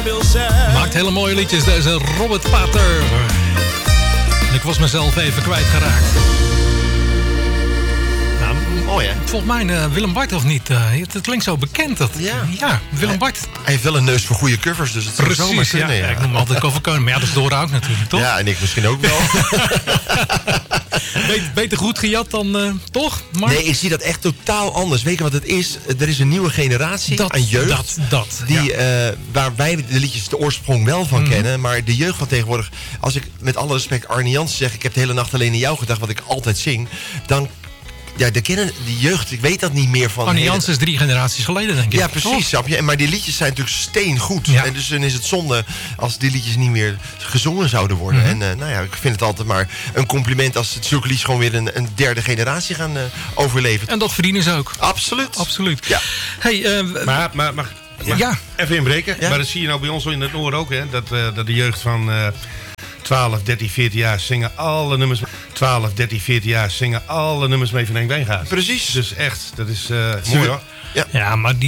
Maakt hele mooie liedjes, deze Robert Pater. En ik was mezelf even kwijtgeraakt. Nou, mooi hè? volgens mij Willem Bart of niet? Het klinkt zo bekend. Ja, Willem Bart. Hij heeft wel een neus voor goede covers, dus het zou zomaar kunnen. Ja. Ik noem hem altijd Cover Koning. Maar ja, dat is Dora ook natuurlijk, toch? Ja, en ik misschien ook wel. Beter goed gejat dan, toch? Mark? Nee, ik zie dat echt totaal anders. Weet je wat het is? Er is een nieuwe generatie aan jeugd. Waar wij de liedjes de oorsprong wel van kennen. Maar de jeugd van tegenwoordig... Als ik met alle respect Arne Jansen zeg... Ik heb de hele nacht alleen aan jou gedacht, wat ik altijd zing. Dan... Ja, die jeugd, ik weet dat niet meer van... Arne Jansen is 3 generaties geleden, denk ik. Ja, precies, snap je? Maar die liedjes zijn natuurlijk steengoed. Ja. En dus dan is het zonde als die liedjes niet meer gezongen zouden worden. En nou ja, ik vind het altijd maar een compliment... als het zulke liedjes gewoon weer een derde generatie gaan overleven. En dat verdienen ze ook. Absoluut. Ja. Hey, Maar ja. even inbreken. Ja? Maar dat zie je nou bij ons in het noorden ook, hè? Dat de jeugd van 12, 13, 14 jaar zingen alle nummers... 12, 13, 14 jaar zingen alle nummers mee van Henk Wijngaard. Precies. Dus echt, dat is mooi hoor. Ja, maar